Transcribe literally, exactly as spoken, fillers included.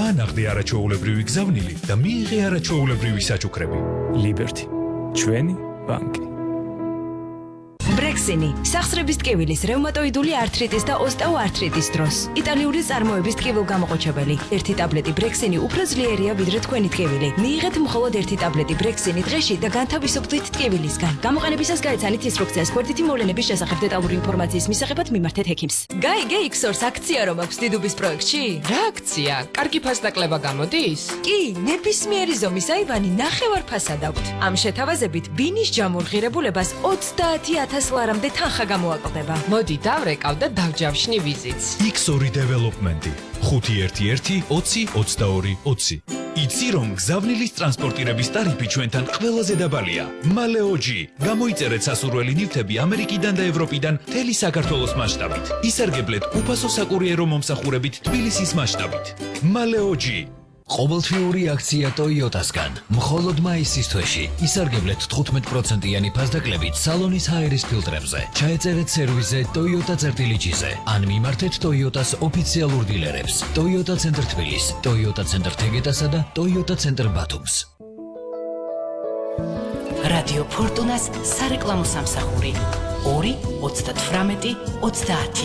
გაანაღდე არაჩვეულებრივი გზავნილი და მიიღე არაჩვეულებრივი საჩუქრები. Liberty, ჩვენი ბანკი. ბრექსინი, სახსრების ტკივილის, რევმატოიდული ართრიტის და ოსტეოართრიტის დროს. იტალიური წარმოების ტკივილგამოყოჩებელი. ერთი ტაბლეტი ბრექსინი უფრო ძლიერია ვიდრე თქვენი ტკივილი. მიიღეთ მხოლოდ ერთი ტაბლეტი ბრექსინი დღეში და განთავისუფლდით ტკივილისგან. გამოყენებისას გაეცანით ინსტრუქციას გვერდითი მოვლენების შესახებ დეტალური ინფორმაციის მისაღებად მიმართეთ ექიმს. გაი გეიქსორს აქცია რომ აქვს დიდუბის პროექტში? რა აქცია? კარგი ფასდაკლება გამოდის? კი, ნებისმიერი ზომის აივანი ნახევარ ფასად აქვთ. ამ შეთავაზებით ბინის ჯამურღირებულებას ოცდაათი ათასი ლარამდე თანხა გამოაკლდება. მოდი დავრეკავ და დავჯავშნი ვიზიტს. იქს ორი დეველოპმენტი ხუთი ერთი ერთი ოცი ოცდაორი ოცი. იცი რომ გზავნილის ტრანსპორტირების ტარიფი ჩვენთან ყველაზე დაბალია. მალეოჯი. გამოიწერეთ სასურველი ნივთები ამერიკიდან და ევროპიდან მთელი საქართველოს მასშტაბით. ისარგებლეთ უფასო საკურიერო მომსახურებით თბილისის მასშტაბით. მალეოჯი. ყოველთვიური აქცია Toyota-სგან. მხოლოდ მაისის თვეში ისარგებლეთ თხუთმეტ პროცენტიანი ფასდაკლებით სალონის ჰაერის ფილტრებზე. ჩაეწერეთ სერვისზე Toyota-წერტილიჯიზე. ან მიმართეთ Toyota-ს ოფიციალურ დილერებს. Toyota ცენტრ თბილის, Toyota ცენტრ თეგეტასა და Toyota ცენტრ ბათუმს. რადიო ფორტუნას სარეკლამო სამსახური ორი ოცდათვრამეტი ოცდაათი